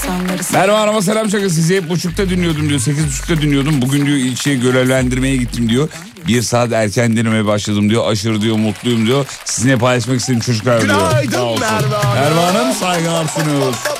insanları. Merve Hanım'a selam çakın. Sizi hep buçukta dinliyordum diyor. 8.30'da dinliyordum. Bugün diyor ilçeye görevlendirmeye gittim diyor. 1 saat erken dinlemeye başladım diyor. Aşırı diyor mutluyum diyor. Sizinle paylaşmak istedim çocuklar diyor. Günaydın Merve Hanım. Merve Hanım saygılar sunuyoruz.